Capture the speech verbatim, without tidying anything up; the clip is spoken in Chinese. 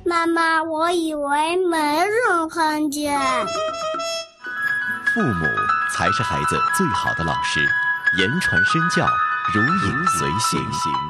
妈妈，我以为没人看见。 父母才是孩子最好的老师，言传身教，如影随形。